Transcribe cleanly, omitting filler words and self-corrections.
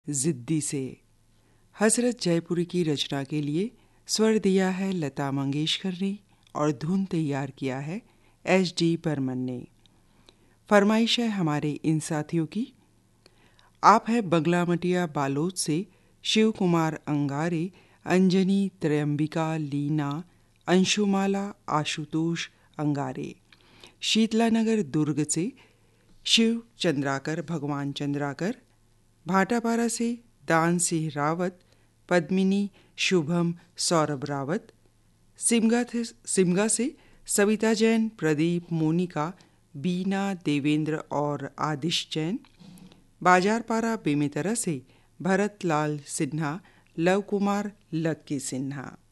जिद्दी से। हजरत जयपुरी की रचना के लिए स्वर दिया है लता मंगेशकर ने और धुन तैयार किया है एच.डी. बर्मन ने। फरमाइश है हमारे इन साथियों की। आप है बगला मटिया बालोद से शिव कुमार अंगारे, अंजनी, त्रयंबिका, लीना, अंशुमाला, आशुतोष अंगारे। शीतलानगर दुर्ग से शिव चंद्राकर, भगवान चंद्राकर। भाटापारा से दान सिंह रावत, पद्मिनी, शुभम, सौरभ रावत। सिमगा से सविता जैन, प्रदीप, मोनिका, बीना, देवेंद्र और आदिश जैन। बाजारपारा बेमेतरा से भरत लाल सिन्हा, लव कुमार, लक्की सिन्हा।